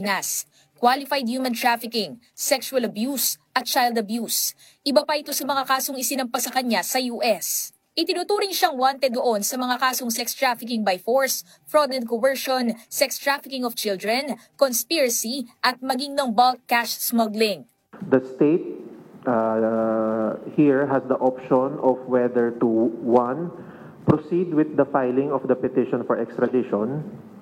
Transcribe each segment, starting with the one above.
Dignas, qualified human trafficking, sexual abuse at child abuse. Iba pa ito sa mga kasong isinampa sa kanya sa US. Itinuturing siyang wanted doon sa mga kasong sex trafficking by force, fraud and coercion, sex trafficking of children, conspiracy at maging ng bulk cash smuggling. The state here has the option of whether to, one, proceed with the filing of the petition for extradition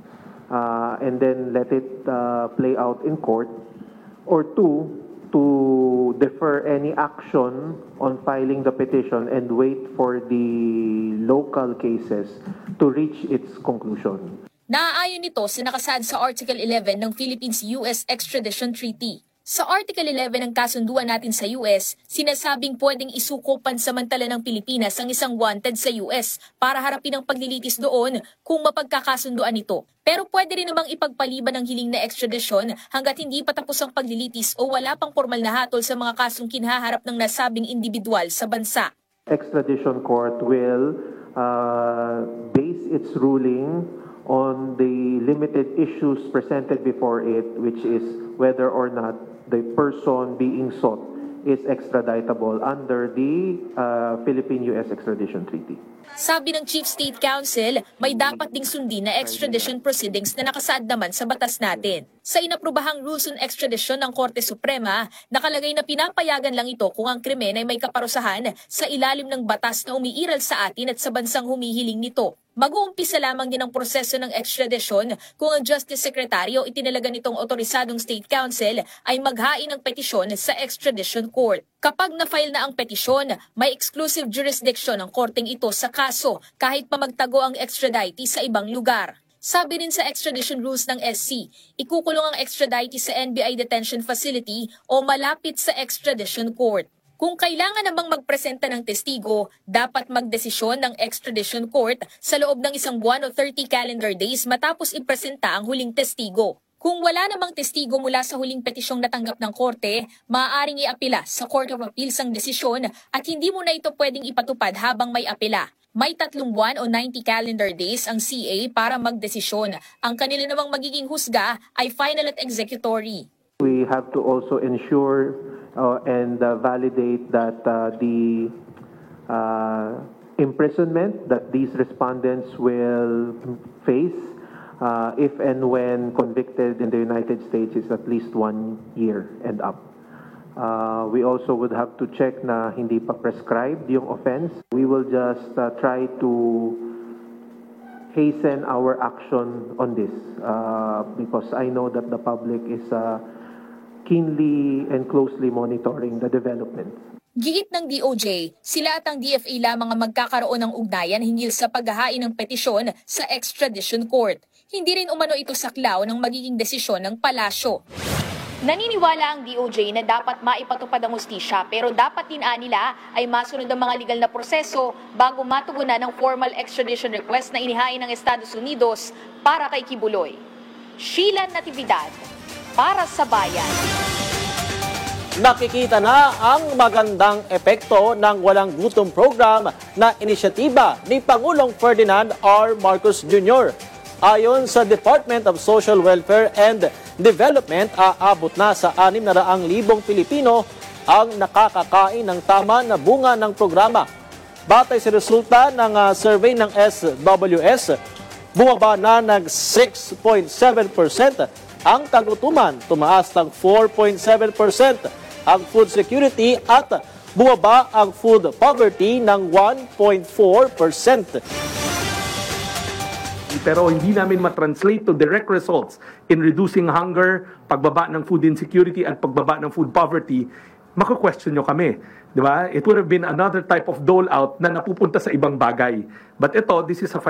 and then let it play out in court, or two, to defer any action on filing the petition and wait for the local cases to reach its conclusion. Naaayon nito sa nakasaad sa Article 11 ng Philippines-US Extradition Treaty. Sa Article 11 ng kasunduan natin sa US, sinasabing pwedeng isuko pansamantala ng Pilipinas ang isang wanted sa US para harapin ang paglilitis doon kung mapagkakasunduan ito. Pero pwede rin namang ipagpaliban ang hiling na extradition hanggat hindi pa tapos ang paglilitis o wala pang formal na hatol sa mga kasong kinaharap ng nasabing individual sa bansa. Extradition court will base its ruling on the limited issues presented before it, which is whether or not the person being sought is extraditable under the Philippine-US Extradition Treaty. Sabi ng Chief State Counsel, may dapat ding sundin na extradition proceedings na nakasaad naman sa batas natin. Sa inaprubahang rules on extradition ng Korte Suprema, nakalagay na pinapayagan lang ito kung ang krimen ay may kaparusahan sa ilalim ng batas na umiiral sa atin at sa bansang humihiling nito. Mag-uumpisa lamang din ang proseso ng extradition kung ang Justice Secretary o itinalaga nitong otorisadong State Counsel ay maghain ng petisyon sa Extradition Court. Kapag na-file na ang petisyon, may exclusive jurisdiction ang korteng ito sa kaso kahit pa magtago ang extraditee sa ibang lugar. Sabi rin sa extradition rules ng SC, ikukulong ang extraditee sa NBI detention facility o malapit sa extradition court. Kung kailangan namang magpresenta ng testigo, dapat magdesisyon ng extradition court sa loob ng 1 buwan o 30 calendar days matapos ipresenta ang huling testigo. Kung wala namang testigo mula sa huling petisyong natanggap ng korte, maaaring iapila sa Court of Appeals ang desisyon at hindi mo na ito pwedeng ipatupad habang may apela. May 3 buwan o 90 calendar days ang CA para magdesisyon. Ang kanila namang magiging husga ay final at executory. We have to also ensure and validate that the imprisonment that these respondents will face if and when convicted in the United States is at least 1 year and up. We also would have to check na hindi pa prescribed yung offense. We will just try to hasten our action on this because I know that the public is keenly and closely monitoring the developments. Giit ng DOJ, sila at ang DFA lamang ang magkakaroon ng ugnayan hinggil sa paghahain ng petisyon sa extradition court. Hindi rin umano ito saklaw ng magiging desisyon ng palasyo. Naniniwala ang DOJ na dapat maipatupad ang hustisya pero dapat din nila ay masunod ang mga legal na proseso bago matugunan ng formal extradition request na inihain ng Estados Unidos para kay Kibuloy. Sheila Natividad, para sa bayan. Nakikita na ang magandang epekto ng walang gutom program na inisyatiba ni Pangulong Ferdinand R. Marcos Jr. Ayon sa Department of Social Welfare and Development, aabot na sa 600,000 Pilipino ang nakakakain ng tama na bunga ng programa. Batay sa resulta ng survey ng SWS, bumaba na ng 6.7% ang kagutuman, tumaas ng 4.7% ang food security at bumaba ang food poverty ng 1.4%. Pero hindi namin matranslate to direct results in reducing hunger, pagbaba ng food insecurity at pagbaba ng food poverty, mako-question nyo kami. Di ba? It would have been another type of dole-out na napupunta sa ibang bagay. But ito, this is a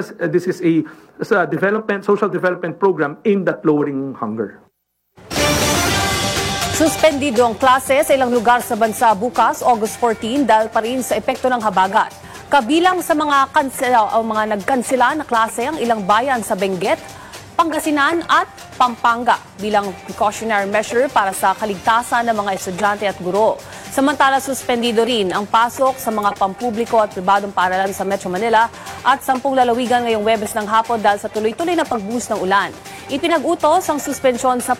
social development program aimed at lowering hunger. Suspendido ang klase sa ilang lugar sa bansa bukas, August 14, dahil pa rin sa epekto ng habagat. Kabilang sa mga nagkansela na klase ang ilang bayan sa Benguet, Pangasinan at Pampanga bilang precautionary measure para sa kaligtasan ng mga estudyante at guro. Samantala, suspendido rin ang pasok sa mga pampubliko at pribadong paaralan sa Metro Manila at 10 lalawigan ngayong Huwebes ng hapon dahil sa tuloy-tuloy na pagbuhos ng ulan. Ipinag-utos ang suspensyon sa